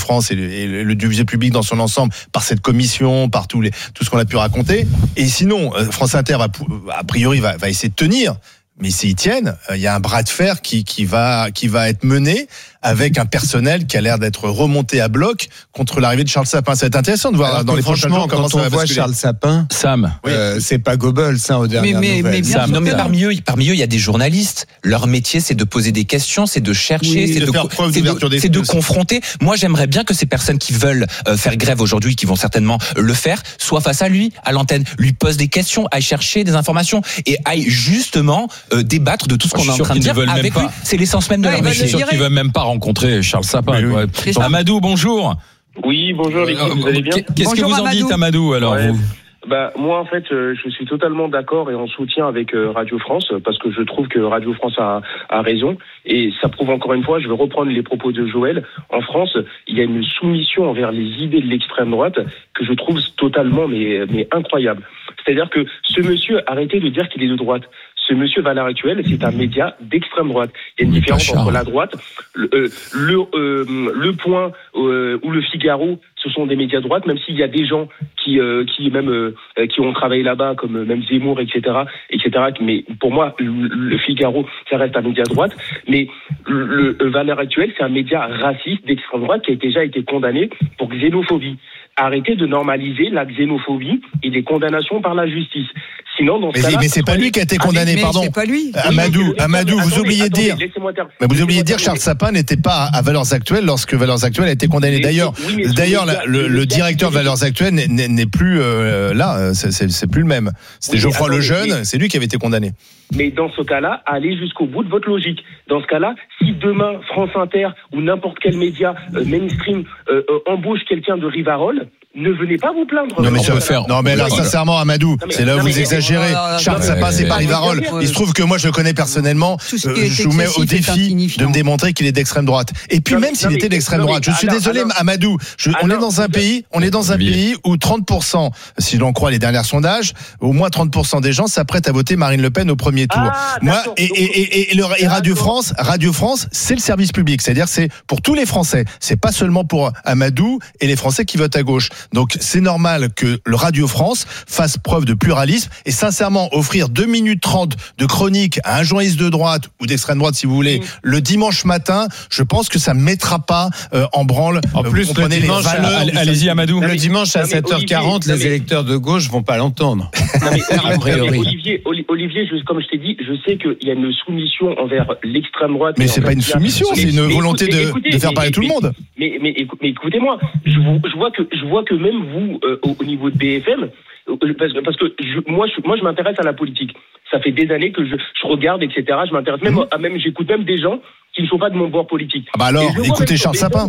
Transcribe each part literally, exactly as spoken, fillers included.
France et, le, et l'audiovisuel public dans son ensemble par cette commission, par tous les, tout ce qu'on a pu raconter. Et sinon, France Inter va, a priori va, va essayer de tenir. Mais s'ils tiennent, il y a un bras de fer qui, qui va, qui va être mené avec un personnel qui a l'air d'être remonté à bloc contre l'arrivée de Charles Sapin. Ça va être intéressant de voir alors dans les prochains jours comment ça va basculer. Quand on voit Charles Sapin, Sam, euh, c'est pas Goebbels, hein, aux dernières mais, mais, nouvelles. mais bien Sam, sûr, non mais Sam. parmi eux, parmi eux, il y a des journalistes. Leur métier, c'est de poser des questions, c'est de chercher, Oui, c'est de de, faire preuve c'est d'ouverture de, c'est d'esprit de confronter. Moi, j'aimerais bien que ces personnes qui veulent euh, faire grève aujourd'hui, qui vont certainement le faire, soient face à lui, à l'antenne, lui posent des questions, aillent chercher des informations et aillent justement euh, débattre de tout ce qu'on Je est suis en sûr train de qu'ils dire ne veulent même avec pas. lui. C'est l'essence même de Ouais, leur il va je métier. suis sûr dirais- qu'il ne veut même pas rencontrer Charles Sapin. Oui, oui. Ouais. C'est ça. Amadou, bonjour. Oui, bonjour l'équipe, vous allez bien? Qu'est-ce que Bonjour, vous en Amadou. dites, Amadou, alors Ouais. vous Bah moi en fait, euh, je suis totalement d'accord et en soutien avec euh, Radio France parce que je trouve que Radio France a, a raison et ça prouve encore une fois. Je vais reprendre les propos de Joël. En France, il y a une soumission envers les idées de l'extrême droite que je trouve totalement mais mais incroyable. C'est-à-dire que ce monsieur, arrêtez de dire qu'il est de droite. Ce monsieur Valeurs Actuelles, c'est un média d'extrême droite. Il y a une Mais différence pas Charles. entre la droite, le euh, le, euh, le Point euh, ou le Figaro. Ce sont des médias de droite, même s'il y a des gens qui, euh, qui même, euh, qui ont travaillé là-bas, comme même Zemmour, et cetera, et cetera. Mais pour moi, le, le Figaro, ça reste un média de droite. Mais le, le Valeurs Actuelles, c'est un média raciste d'extrême droite qui a déjà été condamné pour xénophobie. Arrêtez de normaliser la xénophobie et les condamnations par la justice. Sinon, dans ce Mais, cas-là, mais c'est pas lui qui a été condamné, mais pardon. c'est pas lui. Amadou, Oui, mais- Amadou, vous attendez, oubliez de attendez, dire. laissez-moi terminer. Mais vous oubliez de dire Laissez-moi que Charles Sapin n'était pas à Valeurs Actuelles lorsque Valeurs Actuelles a été condamné. Mais- D'ailleurs, oui, mais ce d'ailleurs, média- la- le, le le média- directeur de Valeurs Actuelles n'est, n'est, n'est plus euh, là. C'est, c'est, c'est plus le même. C'était Oui, mais Geoffroy attendez, Lejeune. mais- C'est lui qui avait été condamné. Mais dans ce cas-là, allez jusqu'au bout de votre logique. Dans ce cas-là, si demain France Inter ou n'importe quel média euh, mainstream euh, euh, embauche quelqu'un de Rivarol, ne venez pas vous plaindre. Non mais, on ça- peut faire- non, mais là, on peut- sincèrement, Amadou, Non, mais- c'est là où non, mais- vous exagérez. non, non, Charles non, Sapin, mais- c'est pas mais- Rivarol. mais- Il se trouve que moi, je le connais personnellement. Tout ce qui Euh, est je vous mets au excessif est défi insignifiant. de me démontrer qu'il est d'extrême droite. Et puis Non, mais- même s'il non, était mais- d'extrême non, mais- droite, je suis alors- désolé, alors- Amadou. Je- on alors- est dans un pays, on est dans un Oui. pays où trente pour cent, si l'on croit les derniers sondages, au moins trente pour cent des gens s'apprêtent à voter Marine Le Pen au premier tour. Ah, Moi, d'accord. et, et, et, et, le- et Radio France, Radio France, c'est le service public. C'est-à-dire, c'est pour tous les Français. C'est pas seulement pour Amadou et les Français qui votent à gauche. Donc, c'est normal que le Radio France fasse preuve de pluralisme et sincèrement offrir deux minutes trente de chronique à un journaliste de droite ou d'extrême droite, si vous voulez, le dimanche matin, je pense que ça ne mettra pas euh, en branle. En euh, plus, vous le comprenez les dimanche, valeurs. Allez- du Allez-y, Amadou. Non, Le mais- dimanche à non, mais sept heures quarante, Olivier, non, les mais- électeurs de gauche vont pas l'entendre. Non, mais, A priori. Olivier, Oli- Olivier, je- comme je t'ai dit, je sais qu'il y a une soumission envers l'extrême droite. Mais et c'est envers- pas une soumission, Mais- c'est une mais volonté écoutez, de, écoutez, de faire mais- parler tout le mais- monde. Mais, mais, écou- mais écoutez-moi, je, vous- je vois que je vois que même vous, euh, au, au niveau de B F M, euh, parce que, parce que je, moi, je, moi, je m'intéresse à la politique. Ça fait des années que je, je regarde, et cetera. Je m'intéresse même, à, même, j'écoute même des gens qui ne sont pas de mon bord politique. Ah bah alors, Et je vois écoutez même sur Charles B F M, Sapin.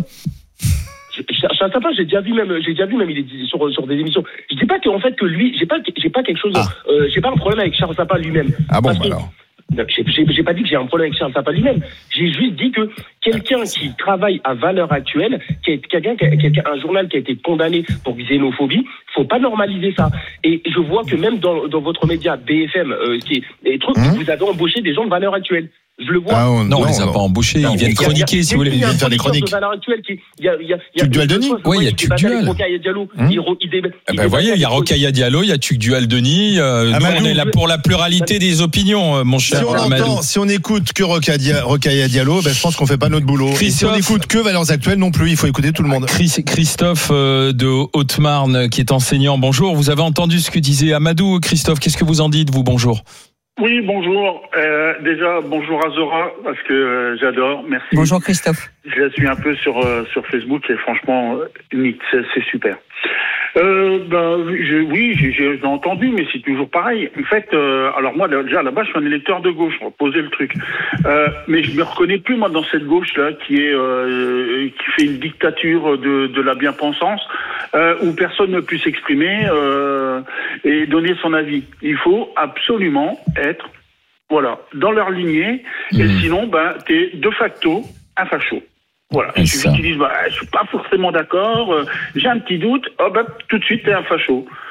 Je- Charles Sapin, j'ai déjà vu même, j'ai déjà vu même, il est sur sur des émissions. Je dis pas qu'en fait que lui, j'ai pas, j'ai pas quelque chose, Ah. euh, j'ai pas un problème avec Charles Sapin lui-même. Ah bon, Parce bah que- alors. Non, J'ai j'ai- j'ai pas dit que j'ai un problème avec Charles Sapin lui-même. J'ai juste dit que quelqu'un qui travaille à Valeurs Actuelles, qui est quelqu'un, qui a- quelqu'un, un journal qui a été condamné pour xénophobie, faut pas normaliser ça. Et je vois que même dans, dans votre média B F M, euh, qui est des trucs, Hum. vous avez embauché des gens de Valeurs Actuelles. Je le vois. Ah, on- Non, on les a non. pas embauchés. Non, Ils viennent il y a- chroniquer, il y a- si vous voulez. il y a Ils viennent faire des un producteur chroniques. de Valeurs Actuelles qui, il y a, il y a, il y a, Tuc Dual Denis. Oui, il y a qui Tuc débat avec Dual. Rocaille Diallo. Hum. Il, il débat- Eh il ben, débat voyez, il y a avec- Rocaille Diallo, il y a Tuc Dual Denis. Euh, nous, Amadou. on est là pour la pluralité des opinions, euh, mon Si cher on Amadou. entend, si on écoute que Rocaille Dia- Rocaille Diallo, ben je pense qu'on fait pas notre boulot. Et si on Christophe. écoute que Valeurs Actuelles non plus, il faut écouter tout le monde. Chris- Christophe euh, de Haute-Marne, qui est enseignant. Bonjour, vous avez entendu ce que disait Amadou. Christophe, qu'est-ce que vous en dites, vous? Bonjour. Oui, bonjour. Euh, déjà, bonjour à Zora, parce que euh, j'adore. Merci. Bonjour Christophe. Je la suis un peu sur euh, sur Facebook et franchement, euh, unique, c'est, c'est super. Euh, ben, je, oui, j'ai, j'ai entendu, mais c'est toujours pareil. En fait, euh, alors moi, déjà là-bas, je suis un électeur de gauche, pour poser le truc. Euh, mais je me reconnais plus moi dans cette gauche-là qui est euh, qui fait une dictature de, de la bien-pensance, euh, où personne ne peut s'exprimer euh, et donner son avis. Il faut absolument être, voilà, dans leur lignée, et Mmh. sinon, ben, t'es de facto un facho. Voilà, Et il suffit ça. qu'ils disent, bah, je suis pas forcément d'accord, euh, j'ai un petit doute, hop, hop, tout de suite, t'es un facho.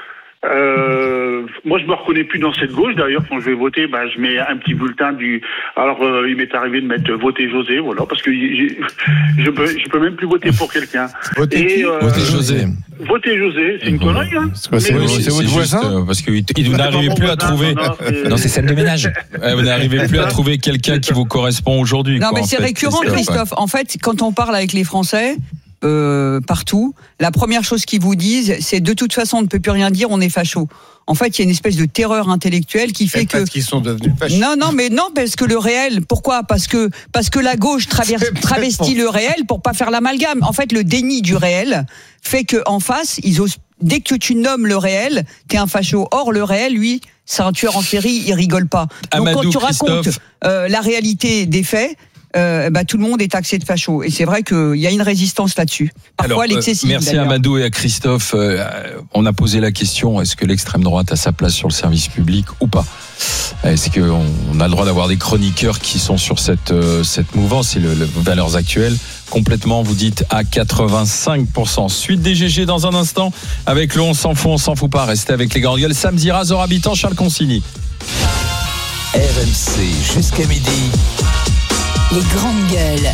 Euh, moi, je me reconnais plus dans cette gauche. D'ailleurs, quand je vais voter, bah, je mets un petit bulletin du. Alors, euh, il m'est arrivé de mettre voter José, voilà, parce que j'ai... je peux, je peux même plus voter pour quelqu'un. Voter qui euh, Votez José. Voter José, c'est une connerie, hein. C'est quoi, c'est Mais- votre- Oui, c'est votre juste, voisin euh, parce que il- vous n'arrivez Mon plus à voisin, trouver. non, non, c'est- Non, c'est scène de ménage. Ouais, vous n'arrivez plus à trouver quelqu'un qui vous correspond aujourd'hui. Non, quoi, mais en c'est fait, récurrent, ça, ouais. Christophe. En fait, quand on parle avec les Français, euh, partout, la première chose qu'ils vous disent, c'est de toute façon, on ne peut plus rien dire, on est facho. En fait, il y a une espèce de terreur intellectuelle qui fait que. Parce qu'ils sont devenus fâcheux. Non, non, mais non, parce que le réel. Pourquoi ? Parce que parce que la gauche traverse, travestit le réel pour pas faire l'amalgame. En fait, le déni du réel fait que en face, ils osent. Dès que tu nommes le réel, t'es un facho. Or, le réel, lui, c'est un tueur en série, il rigole pas. Donc, Amadou, quand tu racontes Christophe. euh, la réalité des faits. Euh, bah, tout le monde est taxé de facho. Et c'est vrai qu'il y a une résistance là-dessus. Parfois, Alors, euh, l'excessive. merci à d'ailleurs. Amadou et à Christophe. Euh, on a posé la question, est-ce que l'extrême droite a sa place sur le service public ou pas ? Est-ce qu'on on a le droit d'avoir des chroniqueurs qui sont sur cette, euh, cette mouvance et le, le valeurs actuelles ? Complètement, vous dites à quatre-vingt-cinq pour cent. Suite des G G dans un instant avec le on s'en fout, on s'en fout pas. Restez avec les grandes gueules. Sam Zira, Zora Habitant, Charles Consigny. R M C jusqu'à midi. Les grandes gueules.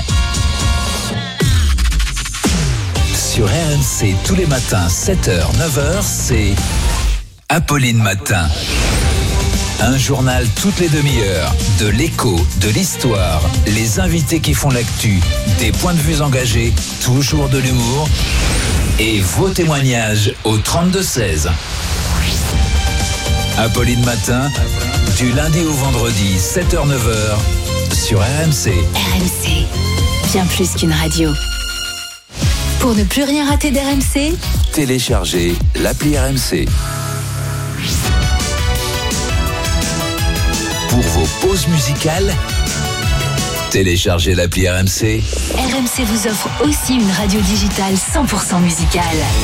Sur R M C tous les matins, sept heures, neuf heures, c'est Apolline Matin. Un journal toutes les demi-heures, de l'écho, de l'histoire, les invités qui font l'actu, des points de vue engagés, toujours de l'humour et vos témoignages au trente-deux seize. Apolline Matin, du lundi au vendredi, sept heures, neuf heures, sur R M C. R M C, bien plus qu'une radio. Pour ne plus rien rater d'R M C, Téléchargez l'appli R M C. Pour vos pauses musicales, téléchargez l'appli R M C. R M C vous offre aussi une radio digitale cent pour cent musicale.